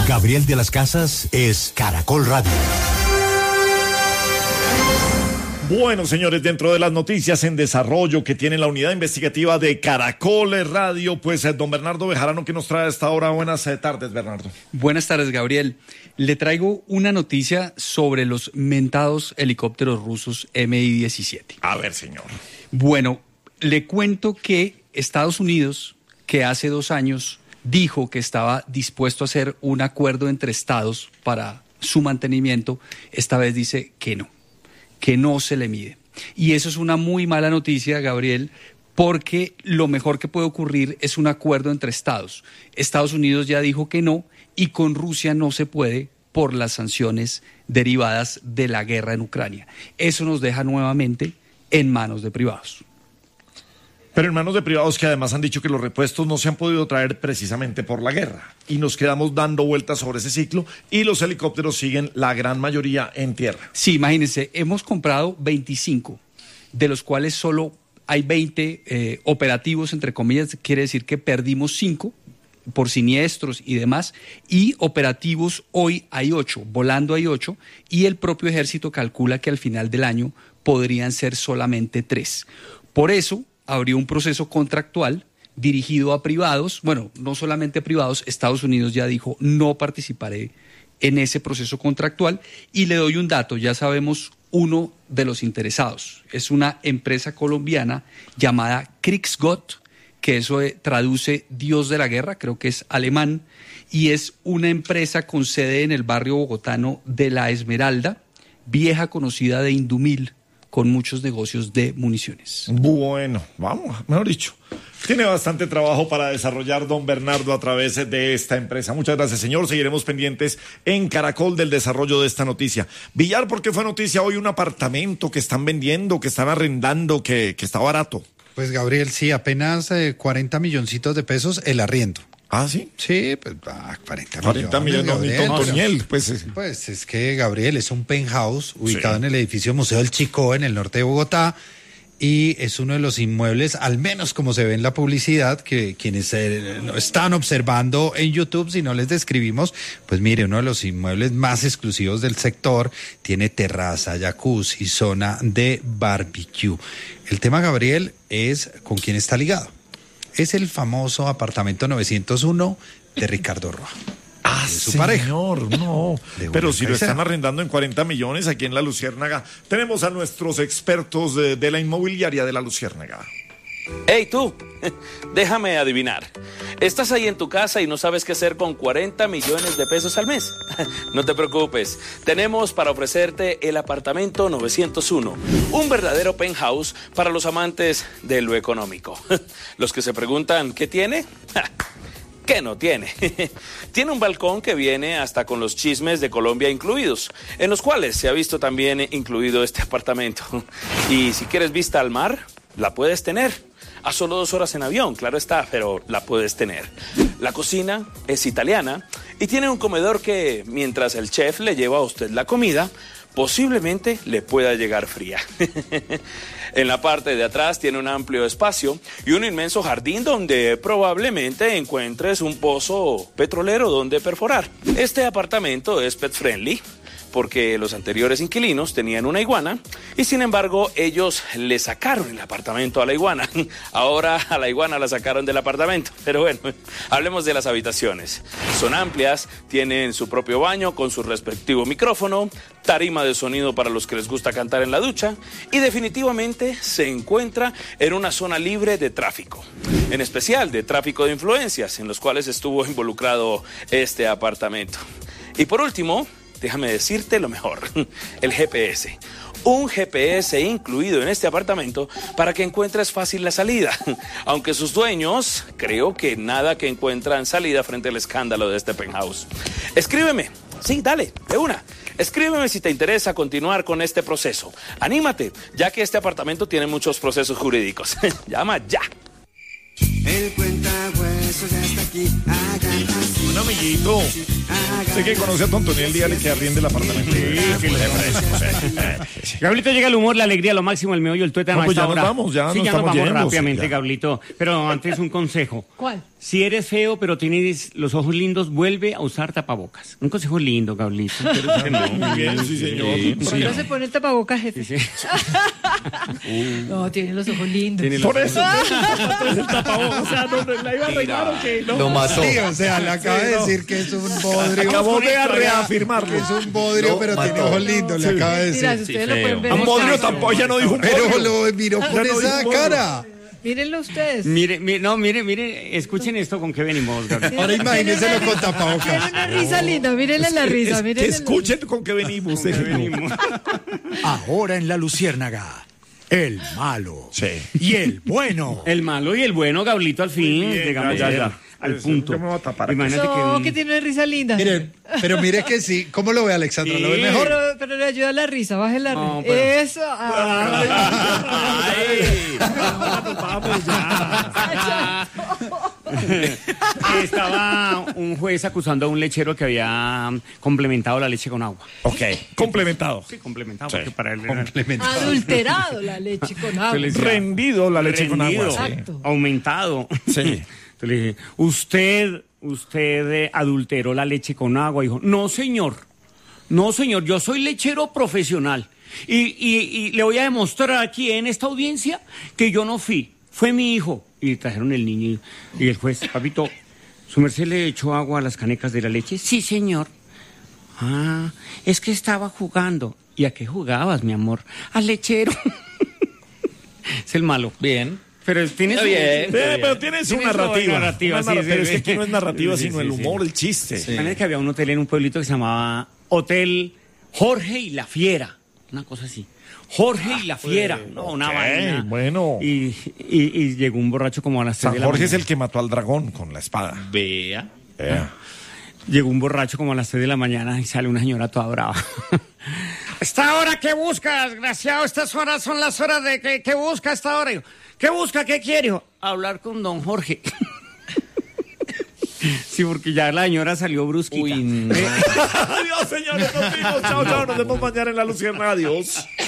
Gabriel de las Casas es Caracol Radio. Bueno, señores, dentro de las noticias en desarrollo que tiene la unidad investigativa de Caracol Radio, pues don Bernardo Bejarano, ¿qué nos trae a esta hora? Buenas tardes, Bernardo. Buenas tardes, Gabriel. Le traigo una noticia sobre los mentados helicópteros rusos Mi-17. A ver, señor. Bueno, le cuento que Estados Unidos, que hace 2 años dijo que estaba dispuesto a hacer un acuerdo entre estados para su mantenimiento, esta vez dice que no se le mide. Y eso es una muy mala noticia, Gabriel, porque lo mejor que puede ocurrir es un acuerdo entre estados. Estados Unidos ya dijo que no, y con Rusia no se puede por las sanciones derivadas de la guerra en Ucrania. Eso nos deja nuevamente en manos de privados. Pero en manos de privados que además han dicho que los repuestos no se han podido traer precisamente por la guerra. Y nos quedamos dando vueltas sobre ese ciclo y los helicópteros siguen la gran mayoría en tierra. Sí, imagínense, hemos comprado 25, de los cuales solo hay 20 operativos, entre comillas, quiere decir que perdimos 5 por siniestros y demás, y operativos hoy hay 8, volando hay 8, y el propio ejército calcula que al final del año podrían ser solamente 3. Por eso abrió un proceso contractual dirigido a privados, bueno, no solamente privados, Estados Unidos ya dijo no participaré en ese proceso contractual, y le doy un dato, ya sabemos uno de los interesados, es una empresa colombiana llamada Kriegsgott, que eso traduce Dios de la Guerra, creo que es alemán, y es una empresa con sede en el barrio bogotano de La Esmeralda, vieja conocida de Indumil, con muchos negocios de municiones. Bueno, vamos, mejor dicho, tiene bastante trabajo para desarrollar don Bernardo a través de esta empresa. Muchas gracias, señor. Seguiremos pendientes en Caracol del desarrollo de esta noticia. Villar, ¿por qué fue noticia hoy un apartamento que están vendiendo, que están arrendando, que está barato? Pues, Gabriel, sí, apenas 40 milloncitos de pesos el arriendo. ¿Ah, sí? Sí, pues 40 millones, Gabriel, no, Toniel, pues. Pues es que, Gabriel, es un penthouse ubicado en el edificio Museo del Chicó, en el norte de Bogotá, y es uno de los inmuebles, al menos como se ve en la publicidad, que quienes están observando en YouTube, si no les describimos, pues mire, uno de los inmuebles más exclusivos del sector, tiene terraza, jacuzzi, zona de barbecue. El tema, Gabriel, es con quién está ligado. Es el famoso apartamento 901 de Ricardo Roa. Ah, su señor, pareja. No. Pero si lo están arrendando en 40 millones aquí en La Luciérnaga, tenemos a nuestros expertos de la inmobiliaria de La Luciérnaga. ¡Hey, tú! Déjame adivinar. ¿Estás ahí en tu casa y no sabes qué hacer con 40 millones de pesos al mes? No te preocupes. Tenemos para ofrecerte el apartamento 901. Un verdadero penthouse para los amantes de lo económico. Los que se preguntan, ¿qué tiene? ¿Qué no tiene? Tiene un balcón que viene hasta con los chismes de Colombia incluidos, en los cuales se ha visto también incluido este apartamento. Y si quieres vista al mar, la puedes tener. A solo 2 horas en avión, claro está, pero la puedes tener. La cocina es italiana y tiene un comedor que, mientras el chef le lleva a usted la comida, posiblemente le pueda llegar fría. En la parte de atrás tiene un amplio espacio y un inmenso jardín donde probablemente encuentres un pozo petrolero donde perforar. Este apartamento es pet friendly, porque los anteriores inquilinos tenían una iguana y sin embargo ellos le sacaron el apartamento a la iguana. Ahora a la iguana la sacaron del apartamento. Pero bueno, hablemos de las habitaciones. Son amplias, tienen su propio baño con su respectivo micrófono, tarima de sonido para los que les gusta cantar en la ducha y definitivamente se encuentra en una zona libre de tráfico, en especial de tráfico de influencias en los cuales estuvo involucrado este apartamento. Y por último, déjame decirte lo mejor, el GPS. Un GPS incluido en este apartamento para que encuentres fácil la salida. Aunque sus dueños, creo que nada que encuentran salida frente al escándalo de este penthouse. Escríbeme. Sí, dale, de una. Escríbeme si te interesa continuar con este proceso. Anímate, ya que este apartamento tiene muchos procesos jurídicos. Llama ya. El cuentahuesos ya está aquí, hagan así. Un amiguito, Usted que conoce a Tontoniel, dígale que arriende el apartamento. Gablito, llega el humor, la alegría, lo máximo, el meollo, el tuétano. No, pues ya nos vamos, ya sí, nos ya estamos nos vamos yendo, rápidamente, sí, ya. Gablito. Pero antes un consejo. ¿Cuál? Si eres feo, pero tienes los ojos lindos, vuelve a usar tapabocas. Un consejo lindo, Gablito. Pero es que no. Muy bien, sí, señor. ¿Cuándo se pone el tapabocas, jefe? Sí, sí. No, tiene los ojos lindos. Tiene Por eso, entonces el tapabocas, o sea, ¿no la iba a arreglar o qué? No. Lo mató. Sí, o sea, le acaba de decir que es un bodrio. Acabó de Que reafirmarlo. es un bodrio, Lo pero tiene mató. ojos lindos, le acaba de Mira, si decir. ustedes lo pueden ver. Un en bodrio casa. tampoco, ella no dijo un Pero bodrio. lo miró con Ya no esa dijo bodrio. cara. Mírenlo ustedes. Mire, escuchen esto con qué venimos, Gablito. Ahora imagínenselo con Tiene tapabocas. una risa linda, mírenle la risa. Que Mírenle escuchen con qué venimos. Ahora en la Luciérnaga, el malo. Sí. Y el bueno. El malo y el bueno, Gablito, al fin. Muy bien, Llegamos ya. al punto. Yo me voy a tapar. Imagínate No, que... que tiene una risa linda. Miren, pero mire que sí. ¿Cómo lo ve Alexandra? ¿Lo ve Sí. mejor? Pero le ayuda la risa, baje la risa. No, pero- Eso. Vamos ya. Estaba un juez acusando a un lechero que había complementado la leche con agua. Ok, complementado. Sí, complementado, Sí. porque para él era Complementado. Adulterado la leche con agua. Entonces le decía, Rendido la leche con agua. rendido, Sí. Exacto. aumentado. Sí. Entonces le dije, ¿usted adulteró la leche con agua? Dijo, no, señor, yo soy lechero profesional. Y le voy a demostrar aquí en esta audiencia que yo no fue mi hijo. Y trajeron el niño y el juez, papito, ¿su merced le echó agua a las canecas de la leche? Sí, señor. Ah, es que estaba jugando. ¿Y a qué jugabas, mi amor? Al lechero. Es el malo. Bien. Pero tiene su... Pero tiene su narrativa. narrativa, Una sí, pero sí, es que sí. aquí no es narrativa, Sí, sino sí, el sí. humor, el chiste. Imagínate que había un hotel en un pueblito que se llamaba Hotel Jorge y la Fiera. Una cosa así. Jorge y la Fiera. No, una ok, vaina. bueno. Y llegó un borracho como a las 3 San de la Jorge es mañana. el que mató al dragón con la espada. Vea. Llegó un borracho como a las 3 de la mañana y sale una señora toda brava. ¿Esta hora qué busca, desgraciado? Estas horas son las horas de... ¿Qué busca a esta hora? Digo, ¿qué busca? ¿Qué quiere? Digo, hablar con don Jorge. Sí, porque ya la señora salió brusquita. Uy, no. Adiós, señores. Nos vemos. Chao, chao. Nos vemos mañana en la Luciérnaga. Adiós.